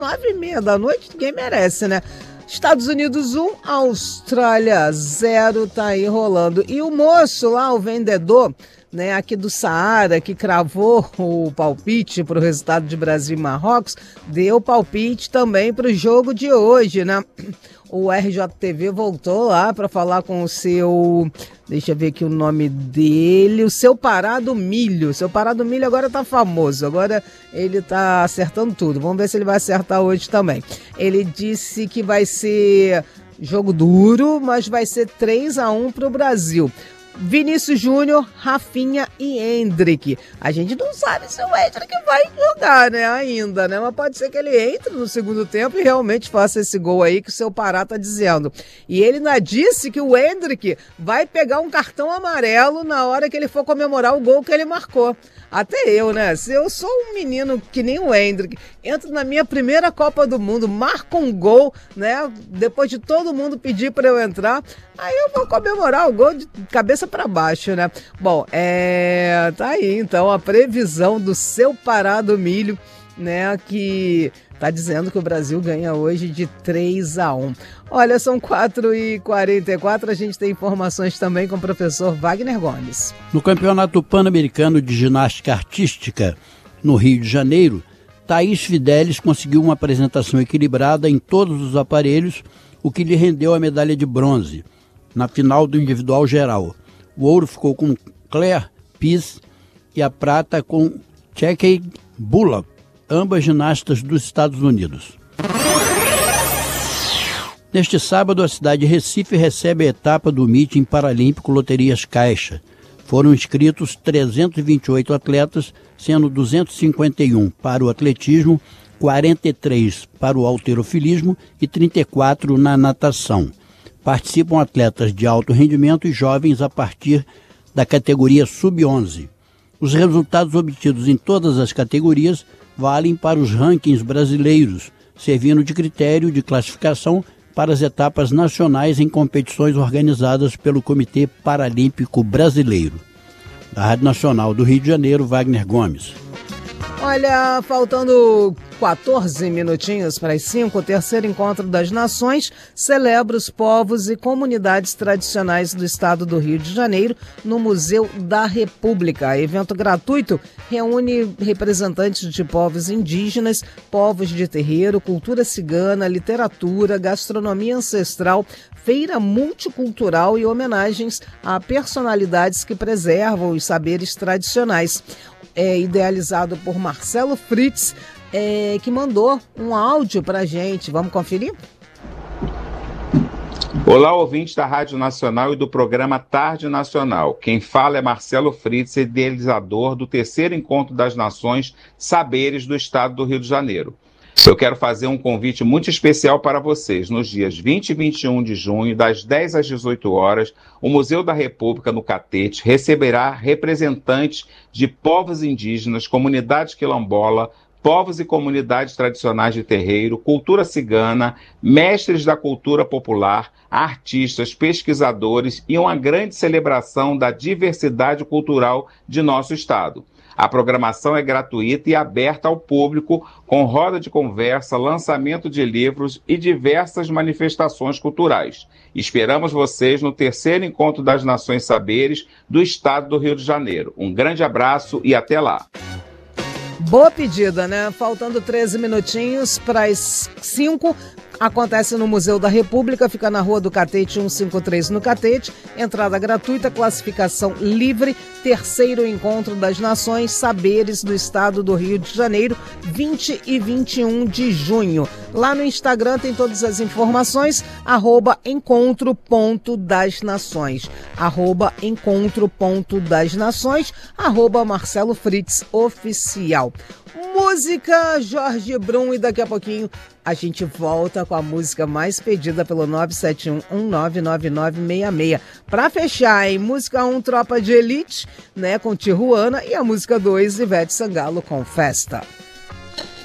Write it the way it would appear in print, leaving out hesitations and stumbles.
9h30 da noite, ninguém merece, né? Estados Unidos 1, Austrália 0, tá aí rolando. E o moço lá, o vendedor, né, aqui do Saara, que cravou o palpite para o resultado de Brasil e Marrocos, deu palpite também para o jogo de hoje, né? O RJTV voltou lá para falar com o seu, deixa eu ver aqui o nome dele, o seu Pará do Milho. O seu Pará do Milho agora tá famoso, agora ele tá acertando tudo. Vamos ver se ele vai acertar hoje também. Ele disse que vai ser jogo duro, mas vai ser 3-1 pro Brasil. Vinícius Júnior, Rafinha e Endrick. A gente não sabe se o Endrick vai jogar, né, ainda, né? Mas pode ser que ele entre no segundo tempo e realmente faça esse gol aí que o seu Pará tá dizendo. E ele ainda disse que o Endrick vai pegar um cartão amarelo na hora que ele for comemorar o gol que ele marcou. Até eu, né? Se eu sou um menino que nem o Endrick, entro na minha primeira Copa do Mundo, marco um gol, né? Depois de todo mundo pedir para eu entrar, aí eu vou comemorar o gol de cabeça para baixo, né? Bom, tá aí então a previsão do seu Pará do Milho, né? Que tá dizendo que o Brasil ganha hoje de 3-1. Olha, são 4h44, a gente tem informações também com o professor Wagner Gomes. No Campeonato Pan-Americano de Ginástica Artística, no Rio de Janeiro, Thaís Fidelis conseguiu uma apresentação equilibrada em todos os aparelhos, o que lhe rendeu a medalha de bronze na final do individual geral. O ouro ficou com Claire Peace e a prata com Cheikh Bullock, ambas ginastas dos Estados Unidos. Neste sábado, a cidade de Recife recebe a etapa do Meeting Paralímpico Loterias Caixa. Foram inscritos 328 atletas, sendo 251 para o atletismo, 43 para o halterofilismo e 34 na natação. Participam atletas de alto rendimento e jovens a partir da categoria Sub-11. Os resultados obtidos em todas as categorias valem para os rankings brasileiros, servindo de critério de classificação para as etapas nacionais em competições organizadas pelo Comitê Paralímpico Brasileiro. Da Rádio Nacional do Rio de Janeiro, Wagner Gomes. Olha, faltando 14 minutinhos para as 5, o terceiro encontro das nações celebra os povos e comunidades tradicionais do estado do Rio de Janeiro no Museu da República. Evento gratuito reúne representantes de povos indígenas, povos de terreiro, cultura cigana, literatura, gastronomia ancestral, feira multicultural e homenagens a personalidades que preservam os saberes tradicionais. É idealizado por Marcelo Fritz, que mandou um áudio para a gente. Vamos conferir? Olá, ouvintes da Rádio Nacional e do programa Tarde Nacional. Quem fala é Marcelo Fritz, idealizador do terceiro encontro das nações Saberes do Estado do Rio de Janeiro. Eu quero fazer um convite muito especial para vocês. Nos dias 20 e 21 de junho, das 10 às 18 horas, o Museu da República, no Catete, receberá representantes de povos indígenas, comunidade quilombola, povos e comunidades tradicionais de terreiro, cultura cigana, mestres da cultura popular, artistas, pesquisadores e uma grande celebração da diversidade cultural de nosso estado. A programação é gratuita e aberta ao público, com roda de conversa, lançamento de livros e diversas manifestações culturais. Esperamos vocês no terceiro encontro das Nações Saberes do Estado do Rio de Janeiro. Um grande abraço e até lá. Boa pedida, né? Faltando 13 minutinhos para as 5. Acontece no Museu da República, fica na Rua do Catete 153 no Catete. Entrada gratuita, classificação livre. Terceiro encontro das Nações Saberes do Estado do Rio de Janeiro, 20 e 21 de junho. Lá no Instagram tem todas as informações, @encontro.das-nações, @encontro.das-nações, @Marcelo Fritz Oficial. Música Jorge Brum, e daqui a pouquinho a gente volta com a música mais pedida pelo 971199966. Para fechar, hein? Música 1, Tropa de Elite, né, com Tijuana, e a música 2, Ivete Sangalo com Festa.